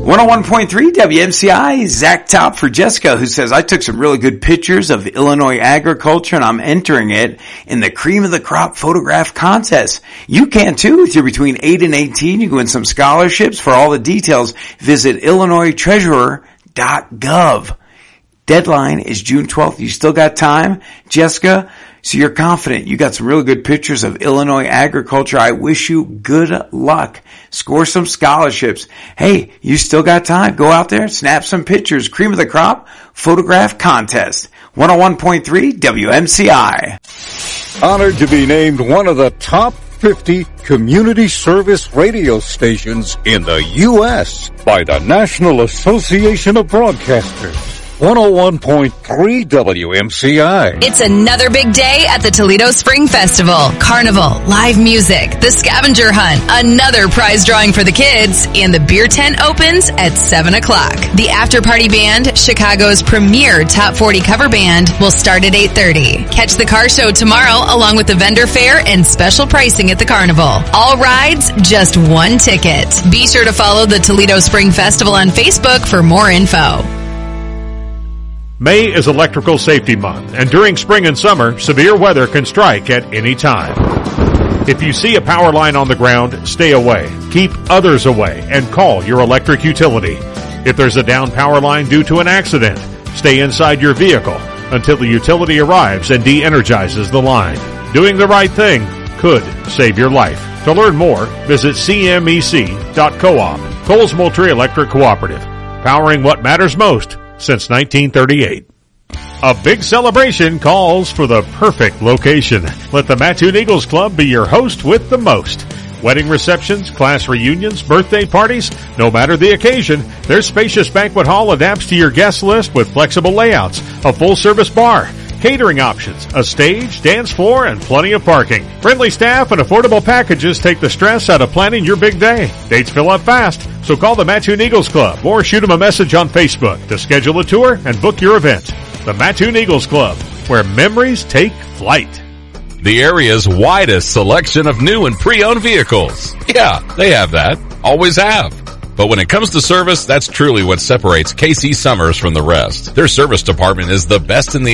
101.3 WMCI, Zach Top for Jessica, who says, I took some really good pictures of Illinois agriculture and I'm entering it in the Cream of the Crop photograph contest. You can too. If you're between 8 and 18, you can win some scholarships. For all the details, visit IllinoisTreasurer.gov. Deadline is June 12th. You still got time, Jessica? So you're confident. You got some really good pictures of Illinois agriculture. I wish you good luck. Score some scholarships. Hey, you still got time. Go out there, snap some pictures. Cream of the Crop photograph contest. 101.3 WMCI. Honored to be named one of the top 50 community service radio stations in the U.S. by the National Association of Broadcasters. 101.3 WMCI. It's another big day at the Toledo Spring Festival. Carnival, live music, the scavenger hunt, another prize drawing for the kids, and the beer tent opens at 7 o'clock. The after party band, Chicago's premier top 40 cover band, will start at 8:30. Catch the car show tomorrow along with the vendor fair and special pricing at the carnival. All rides, just one ticket. Be sure to follow the Toledo Spring Festival on Facebook for more info. May is Electrical Safety Month, and during spring and summer, severe weather can strike at any time. If you see a power line on the ground, stay away. Keep others away and call your electric utility. If there's a down power line due to an accident, stay inside your vehicle until the utility arrives and de-energizes the line. Doing the right thing could save your life. To learn more, visit cmec.coop. Coles Moultrie Electric Cooperative, powering what matters most since 1938. A big celebration calls for the perfect location. Let the Mattoon Eagles Club be your host with the most. Wedding receptions, class reunions, birthday parties, no matter the occasion, their spacious banquet hall adapts to your guest list with flexible layouts, a full-service bar, catering options, a stage, dance floor, and plenty of parking. Friendly staff and affordable packages take the stress out of planning your big day. Dates fill up fast, so call the Mattoon Eagles Club or shoot them a message on Facebook to schedule a tour and book your event. The Mattoon Eagles Club, where memories take flight. The area's widest selection of new and pre-owned vehicles. Yeah, they have that. Always have. But when it comes to service, that's truly what separates KC Summers from the rest. Their service department is the best in the